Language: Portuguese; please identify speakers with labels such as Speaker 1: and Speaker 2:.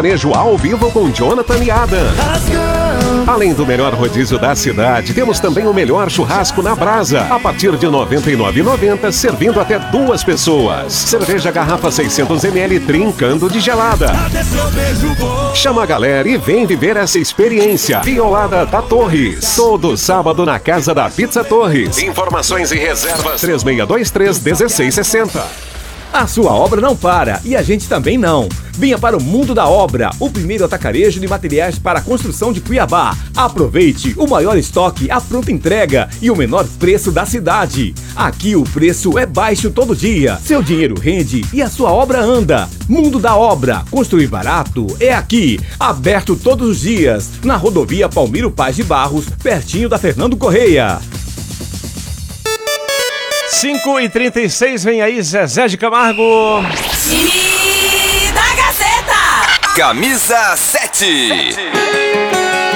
Speaker 1: Sertanejo ao vivo com Jonathan e Adam. Além do melhor rodízio da cidade, temos também o melhor churrasco na brasa, a partir de R$ 99,90, servindo até 2 pessoas. Cerveja garrafa 600 ml trincando de gelada. Chama a galera e vem viver essa experiência. Violada da Torres, todo sábado na Casa da Pizza Torres. Informações e reservas 3623-1660.
Speaker 2: A sua obra não para e a gente também não. Venha para o Mundo da Obra, o primeiro atacarejo de materiais para a construção de Cuiabá. Aproveite o maior estoque, a pronta entrega e o menor preço da cidade. Aqui o preço é baixo todo dia, seu dinheiro rende e a sua obra anda. Mundo da Obra, construir barato é aqui. Aberto todos os dias, na rodovia Palmiro Paz de Barros, pertinho da Fernando Correia.
Speaker 3: 5h36, vem aí Zezé de Camargo.
Speaker 4: Time da Gazeta.
Speaker 5: Camisa 7.